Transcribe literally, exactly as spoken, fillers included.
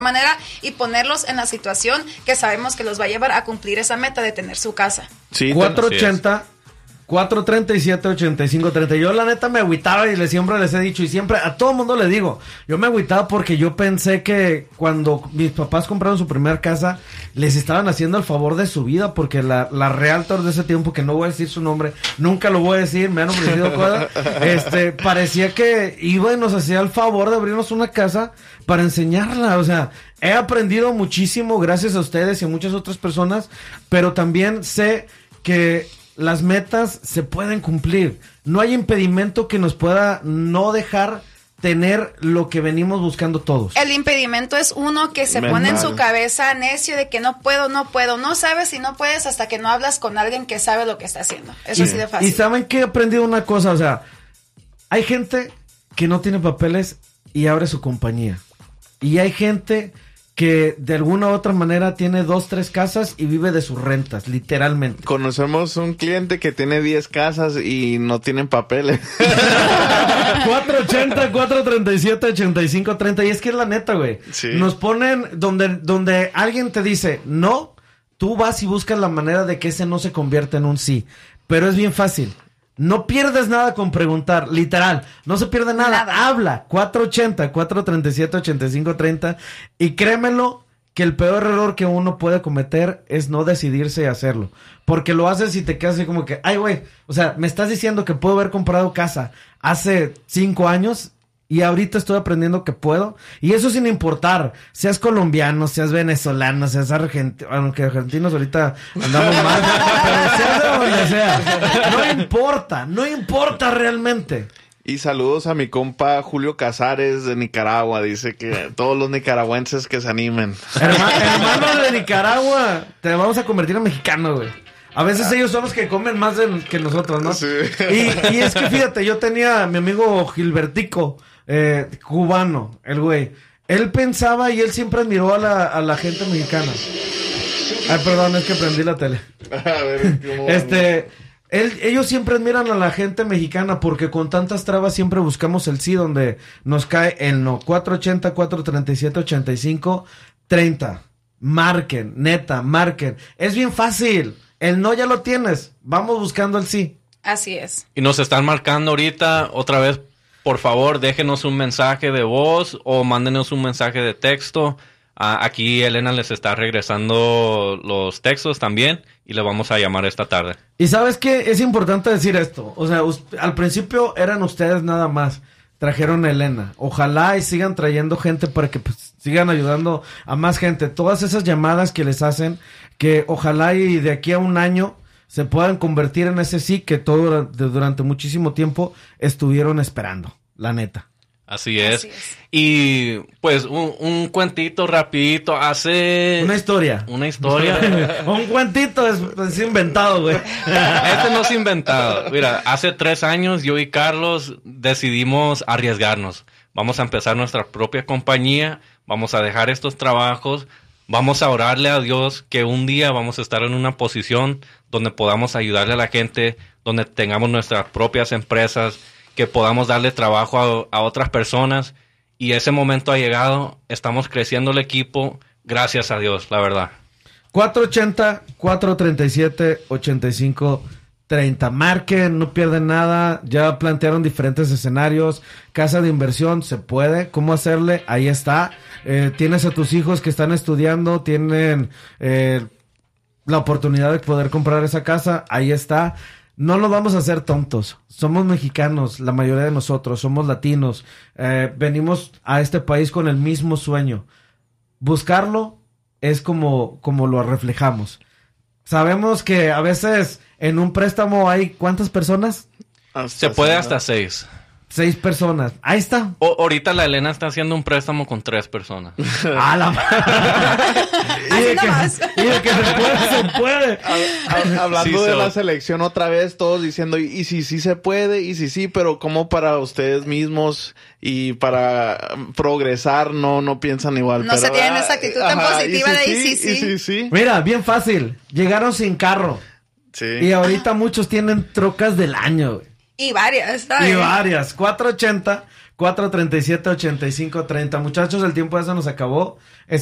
manera y ponerlos en la situación que sabemos que los va a llevar a cumplir esa meta de tener su casa. Sí, cuatro ochenta, cuatro treinta y siete, ochenta y cinco treinta. Yo la neta me agüitaba y le siempre les he dicho y siempre a todo mundo le digo, yo me agüitaba porque yo pensé que cuando mis papás compraron su primera casa les estaban haciendo el favor de su vida, porque la, la realtor de ese tiempo, que no voy a decir su nombre, nunca lo voy a decir, me han ofrecido cosas, este, parecía que iba y nos hacía el favor de abrirnos una casa para enseñarla. O sea, he aprendido muchísimo gracias a ustedes y a muchas otras personas, pero también sé que las metas se pueden cumplir. No hay impedimento que nos pueda no dejar tener lo que venimos buscando todos. El impedimento es uno que se Mental. pone en su cabeza necio de que no puedo, no puedo. No sabes si no puedes hasta que no hablas con alguien que sabe lo que está haciendo. Eso Y, así de fácil. y saben que he aprendido una cosa, o sea, hay gente que no tiene papeles y abre su compañía. Y hay gente que de alguna u otra manera tiene dos, tres casas y vive de sus rentas, literalmente. Conocemos un cliente que tiene diez casas y no tienen papeles. cuatro ochenta, cuatro treinta y siete, ochenta y cinco treinta. Y es que es la neta, güey. Sí. Nos ponen donde, donde alguien te dice no, tú vas y buscas la manera de que ese no se convierta en un sí. Pero es bien fácil. No pierdes nada con preguntar, literal. No se pierde nada. Nada. Habla. cuatro ochenta, cuatro treinta y siete, ochenta y cinco treinta. Y créemelo que el peor error que uno puede cometer es no decidirse a hacerlo. Porque lo haces y te quedas así como que, ay, güey, o sea, me estás diciendo que puedo haber comprado casa hace cinco años y ahorita estoy aprendiendo que puedo. Y eso sin importar, seas colombiano, seas venezolano, seas argentino, aunque argentinos ahorita andamos mal, pero seas de donde sea. No importa, no importa realmente. Y saludos a mi compa Julio Casares de Nicaragua. Dice que todos los nicaragüenses que se animen. Herma- hermano de Nicaragua, te vamos a convertir en mexicano, güey. A veces ellos son los que comen más de- que nosotros, ¿no? Sí. Y, y es que fíjate, yo tenía a mi amigo Gilbertico, eh, cubano, el güey. Él pensaba y él siempre admiró a la, a la gente mexicana. Ay, perdón, es que prendí la tele. A ver, ¿cómo? Este, él, ellos siempre admiran a la gente mexicana porque con tantas trabas siempre buscamos el sí donde nos cae el no. cuatro ochenta, cuatro treinta y siete, ochenta y cinco treinta. Marquen, neta, marquen. Es bien fácil. El no ya lo tienes. Vamos buscando el sí. Así es. Y nos están marcando ahorita, otra vez, por favor, déjenos un mensaje de voz o mándenos un mensaje de texto. Ah, aquí Elena les está regresando los textos también y le vamos a llamar esta tarde. Y sabes qué, es importante decir esto. O sea, us- al principio eran ustedes nada más. Trajeron a Elena. Ojalá y sigan trayendo gente para que pues, sigan ayudando a más gente. Todas esas llamadas que les hacen, que ojalá y de aquí a un año se puedan convertir en ese sí que todo durante, durante muchísimo tiempo estuvieron esperando. La neta. Así es. Así es. Y pues un, un cuentito rapidito. Hace... Una historia. Una historia. Un cuentito es, es inventado, güey. Este no es inventado. Mira, hace tres años yo y Carlos decidimos arriesgarnos. Vamos a empezar nuestra propia compañía. Vamos a dejar estos trabajos. Vamos a orarle a Dios que un día vamos a estar en una posición donde podamos ayudarle a la gente, donde tengamos nuestras propias empresas, que podamos darle trabajo a, a otras personas. Y ese momento ha llegado. Estamos creciendo el equipo. Gracias a Dios, la verdad. cuatro ochenta, cuatro treinta y siete, ochenta y cinco treinta. Marquen, no pierden nada. Ya plantearon diferentes escenarios. Casa de inversión, se puede. ¿Cómo hacerle? Ahí está. Eh, tienes a tus hijos que están estudiando, tienen eh, la oportunidad de poder comprar esa casa. Ahí está. No nos vamos a hacer tontos. Somos mexicanos, la mayoría de nosotros. Somos latinos. Eh, venimos a este país con el mismo sueño. Buscarlo es como, como lo reflejamos. Sabemos que a veces en un préstamo hay ¿cuántas personas? Se puede hasta seis. Seis personas. Ahí está. O, ahorita la Elena está haciendo un préstamo con tres personas. ¡A la madre! Y Así de que, nomás. y de que se puede, se puede. Hab- Hablando Sí, de so- la selección otra vez, todos diciendo, y, y si sí se puede, y si sí, pero ¿cómo para ustedes mismos y para um, progresar no no piensan igual? No Pero, se tienen ah, esa actitud tan ajá, positiva y de, si y sí, sí. y si sí. Mira, bien fácil. Llegaron sin carro. Sí. Y ahorita muchos tienen trocas del año, güey. Y varias, Y ¿sabes? varias. cuatro ochenta, cuatro treinta y siete, ochenta y cinco treinta. Muchachos, el tiempo ya se nos acabó.